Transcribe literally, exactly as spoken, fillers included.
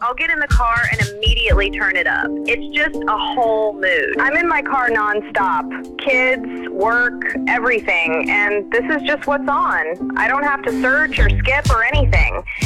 I'll get in the car and immediately turn it up. It's just a whole mood. I'm in my car nonstop. Kids, work, everything. And this is just what's on. I don't have to search or skip or anything.